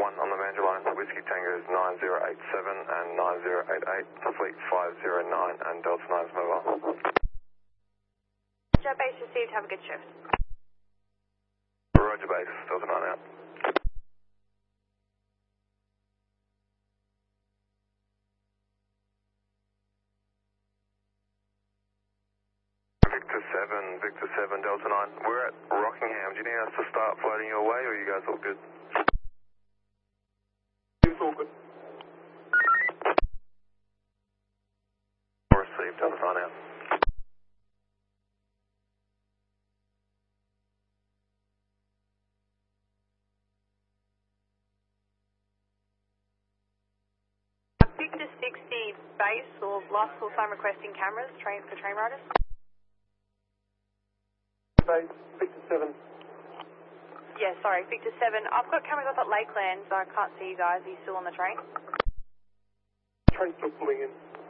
1 on the Manager line. Whiskey Tango is 9087 and 9088. Fleet 509 and Delta 9's mobile. Roger, base received. Have a good shift. Roger, base. Delta 9 out. Victor 7, Delta 9. We're at Rockingham. Do you need us to start floating your way, or are you guys all good? It's all good. Received, Delta 9 out. Victor 60 base or lost full time requesting cameras for train riders. Base, Victor 7. Yeah, sorry, Victor 7. I've got cameras up at Lakeland, so I can't see you guys. Are you still on the train? Train's still pulling in.